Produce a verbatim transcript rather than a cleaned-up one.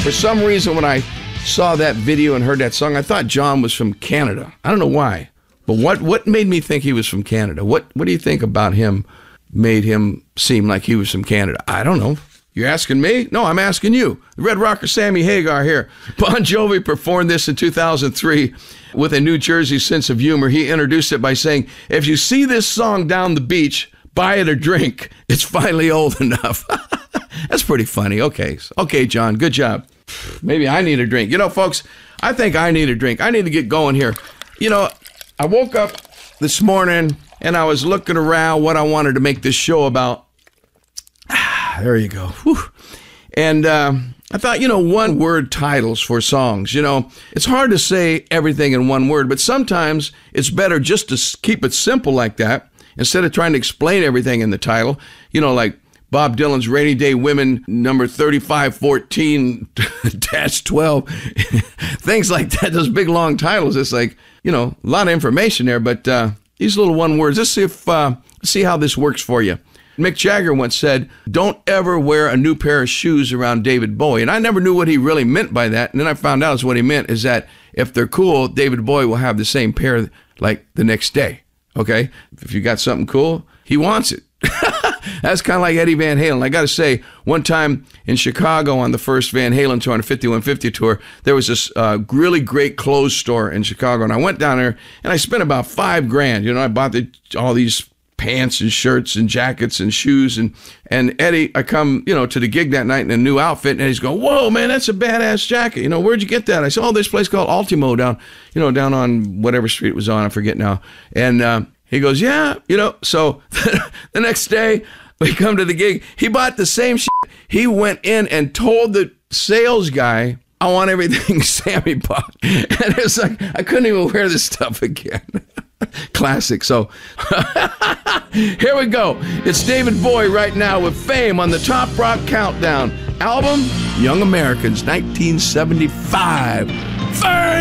For some reason, when I saw that video and heard that song, I thought John was from Canada. I don't know why. But what, what made me think he was from Canada? What what do you think about him made him seem like he was from Canada? I don't know. You're asking me? No, I'm asking you. The Red Rocker Sammy Hagar here. Bon Jovi performed this in two thousand three with a New Jersey sense of humor. He introduced it by saying, if you see this song down the beach, buy it a drink. It's finally old enough. That's pretty funny. Okay. Okay, John, good job. Maybe I need a drink. You know, folks, I think I need a drink. I need to get going here. You know, I woke up this morning and I was looking around what I wanted to make this show about. Ah, there you go. Whew. And um, I thought, you know, one word titles for songs. You know, it's hard to say everything in one word, but sometimes it's better just to keep it simple like that instead of trying to explain everything in the title. You know, like Bob Dylan's Rainy Day Women, number thirty-five fourteen dash twelve. Things like that, those big long titles. It's like, you know, a lot of information there, but uh, these little one words. Let's see if uh, see how this works for you. Mick Jagger once said, don't ever wear a new pair of shoes around David Bowie. And I never knew what he really meant by that. And then I found out is what he meant is that if they're cool, David Bowie will have the same pair like the next day. Okay? If you got something cool, he wants it. That's kind of like Eddie Van Halen. I got to say, one time in Chicago on the first Van Halen tour, on the fifty-one fifty tour, there was this uh, really great clothes store in Chicago. And I went down there and I spent about five grand. You know, I bought the, all these pants and shirts and jackets and shoes. And, and Eddie, I come, you know, to the gig that night in a new outfit. And he's going, whoa, man, that's a badass jacket. You know, where'd you get that? I said, oh, this place called Ultimo down, you know, down on whatever street it was on. I forget now. And uh, he goes, yeah, you know, so the next day we come to the gig. He bought the same shit. He went in and told the sales guy, I want everything Sammy bought. And it's like, I couldn't even wear this stuff again. Classic. So here we go. It's David Bowie right now with Fame on the Top Rock Countdown. Album, Young Americans, nineteen seventy-five. Fame!